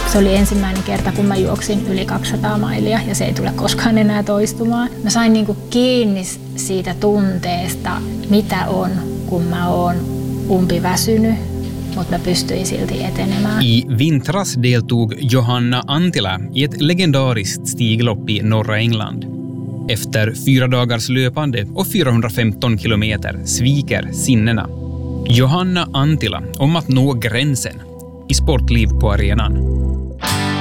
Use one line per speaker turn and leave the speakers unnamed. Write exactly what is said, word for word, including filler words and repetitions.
Se oli ensimmäinen kerta, kun mä juoksin yli kaksisataa mailia ja se ei tule koskaan enää toistumaan. Mä sain niinku kiinni siitä tunteesta, mitä on, kun mä oon umpiväsynyt, mutta mä pystyin silti etenemään.
I vintras deltog Johanna Antila i ett legendariskt stiglopp i norra England. Efter fyra dagars löpande och fyrahundrafemton kilometer sviker sinnena. Johanna Antila om att nå gränsen i sportliv på arenan.